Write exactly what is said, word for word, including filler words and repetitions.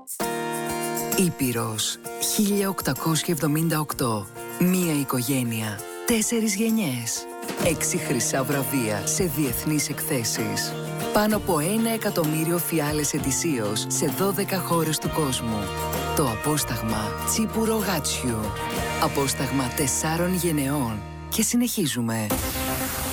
Ήπειρος χίλια οκτακόσια εβδομήντα οκτώ. Μία οικογένεια, τέσσερις γενιές, έξι χρυσά βραβεία σε διεθνείς εκθέσεις. Πάνω από ένα εκατομμύριο φιάλες ετησίως σε δώδεκα χώρες του κόσμου. Το απόσταγμα Τσίπουρο Γάτσιου. Απόσταγμα τεσσάρων γενεών. Και συνεχίζουμε.